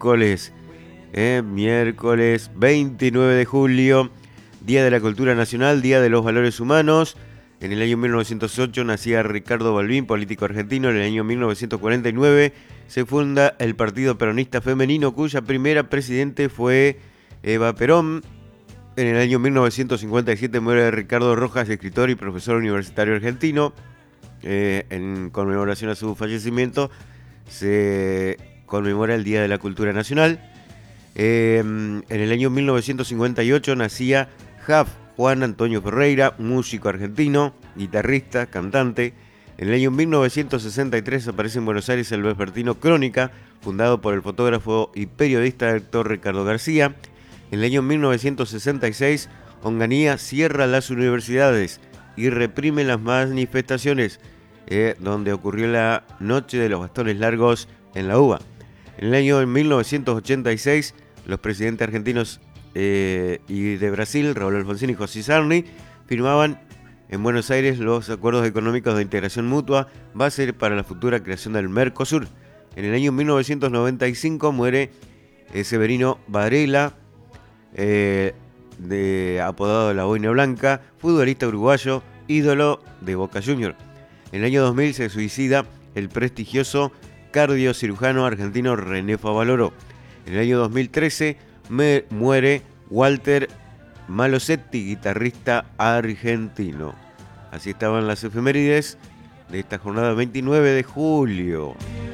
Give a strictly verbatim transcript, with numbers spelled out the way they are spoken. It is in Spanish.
miércoles, eh, miércoles veintinueve de julio, Día de la Cultura Nacional, Día de los Valores Humanos. En el año mil novecientos ocho nacía Ricardo Balbín, político argentino. En el año mil novecientos cuarenta y nueve se funda el Partido Peronista Femenino, cuya primera presidente fue Eva Perón. En el año mil novecientos cincuenta y siete muere Ricardo Rojas, escritor y profesor universitario argentino. Eh, en conmemoración a su fallecimiento se conmemora el Día de la Cultura Nacional. Eh, en el año mil novecientos cincuenta y ocho nacía Jaf Juan Antonio Ferreira, músico argentino, guitarrista, cantante. En el año mil novecientos sesenta y tres aparece en Buenos Aires el vespertino Crónica, fundado por el fotógrafo y periodista actor Ricardo García. En el año mil novecientos sesenta y seis, Onganía cierra las universidades y reprime las manifestaciones, eh, donde ocurrió la Noche de los Bastones Largos en la UBA. En el año mil novecientos ochenta y seis, los presidentes argentinos eh, y de Brasil, Raúl Alfonsín y José Sarney, firmaban en Buenos Aires los acuerdos económicos de integración mutua, base para la futura creación del Mercosur. En el año mil novecientos noventa y cinco muere eh, Severino Varela, eh, de, apodado La Boina Blanca, futbolista uruguayo, ídolo de Boca Juniors. En el año dos mil se suicida el prestigioso cardiocirujano argentino René Favaloro. En el año dos mil trece me muere Walter Malosetti, guitarrista argentino. Así estaban las efemérides de esta jornada veintinueve de julio.